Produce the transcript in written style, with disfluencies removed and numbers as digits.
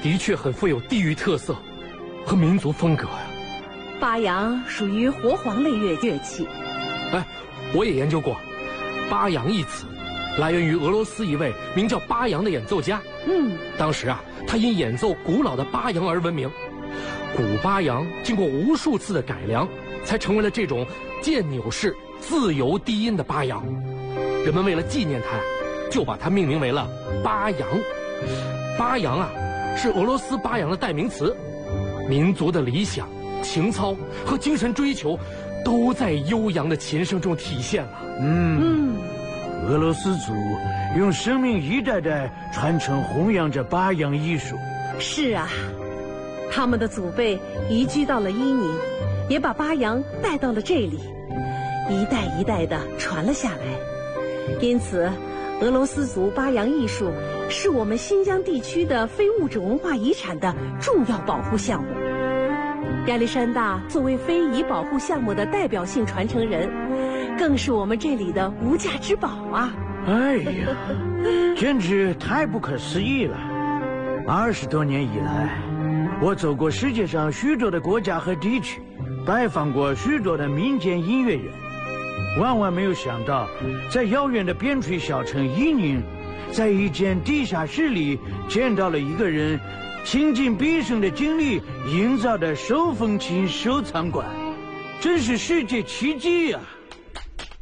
的确很富有地域特色和民族风格呀。 巴扬属于活簧类乐器。 哎，我也研究过，巴扬一词来源于俄罗斯一位名叫巴扬的演奏家。当时啊，他因演奏古老的巴扬而闻名。古巴扬经过无数次的改良，才成为了这种渐钮式自由低音的巴扬。人们为了纪念他，就把它命名为了巴扬。巴扬啊，是俄罗斯巴扬的代名词，民族的理想、情操和精神追求，都在悠扬的琴声中体现了。 俄罗斯族用生命一代代传承弘扬着巴扬艺术。 是啊，他们的祖辈移居到了伊宁，也把巴扬带到了这里，一代一代的传了下来。因此，俄罗斯族巴扬艺术是我们新疆地区的非物质文化遗产的重要保护项目。亚历山大作为非遗保护项目的代表性传承人，更是我们这里的无价之宝啊！ 哎呀，简直太不可思议了！20多年以来，我走过世界上许多的国家和地区，拜访过许多的民间音乐人，万万没有想到，在遥远的边陲小城伊宁，在一间地下室里见到了一个人倾尽毕生的精力营造的手风琴收藏馆，真是世界奇迹啊！